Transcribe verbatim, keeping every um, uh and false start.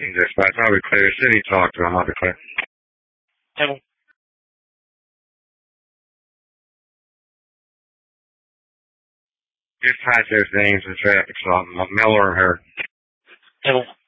Just by probably Clear City talk to him, I'll be clear. Hello. Just type those names in traffic so I'm Miller and her. Hello.